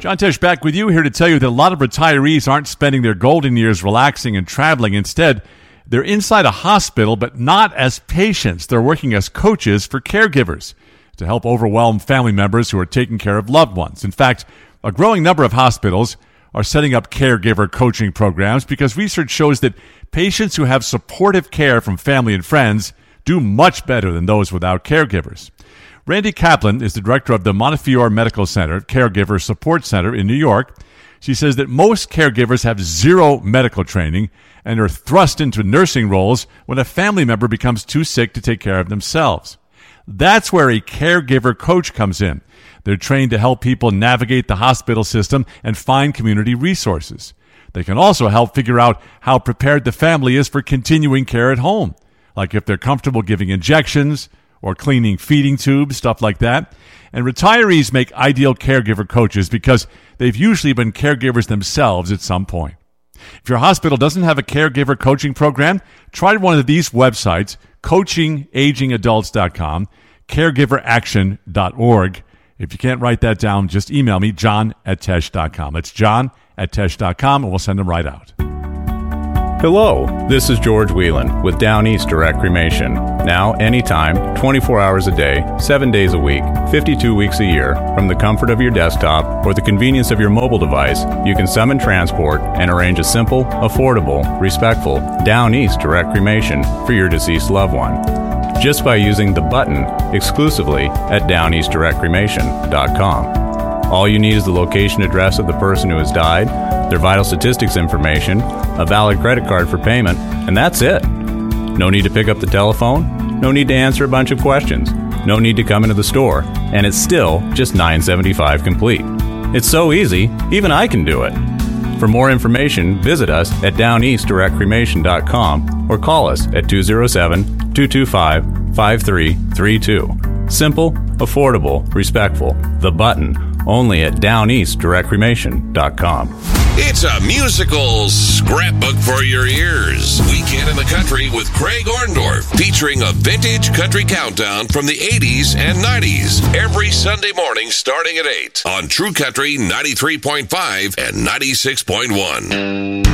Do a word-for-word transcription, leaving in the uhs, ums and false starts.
John Tesh back with you, here to tell you that a lot of retirees aren't spending their golden years relaxing and traveling. Instead, they're inside a hospital, but not as patients. They're working as coaches for caregivers to help overwhelmed family members who are taking care of loved ones. In fact, a growing number of hospitals are setting up caregiver coaching programs because research shows that patients who have supportive care from family and friends do much better than those without caregivers. Randy Kaplan is the director of the Montefiore Medical Center Caregiver Support Center in New York. She says that most caregivers have zero medical training and are thrust into nursing roles when a family member becomes too sick to take care of themselves. That's where a caregiver coach comes in. They're trained to help people navigate the hospital system and find community resources. They can also help figure out how prepared the family is for continuing care at home, like if they're comfortable giving injections or cleaning feeding tubes, stuff like that. And retirees make ideal caregiver coaches because they've usually been caregivers themselves at some point. If your hospital doesn't have a caregiver coaching program, try one of these websites, coaching aging adults dot com, caregiver action dot org. If you can't write that down, just email me, john at tesh dot com. It's john at tesh dot com, and we'll send them right out. Hello, this is George Whelan with Down East Direct Cremation. Now, anytime, twenty-four hours a day, seven days a week, fifty-two weeks a year, from the comfort of your desktop or the convenience of your mobile device, you can summon transport and arrange a simple, affordable, respectful Down East Direct Cremation for your deceased loved one. Just by using the button exclusively at down east direct cremation dot com. All you need is the location address of the person who has died, their vital statistics information, a valid credit card for payment, and that's it. No need to pick up the telephone, no need to answer a bunch of questions, no need to come into the store, and it's still just nine dollars and seventy-five cents complete. It's so easy, even I can do it. For more information, visit us at down east direct cremation dot com or call us at two oh seven, two two five, five three three two. Simple, affordable, respectful. The button, only at down east direct cremation dot com. It's a musical scrapbook for your ears. Weekend in the Country with Craig Orndorff, featuring a vintage country countdown from the eighties and nineties. Every Sunday morning starting at eight on True Country ninety-three point five and ninety-six point one.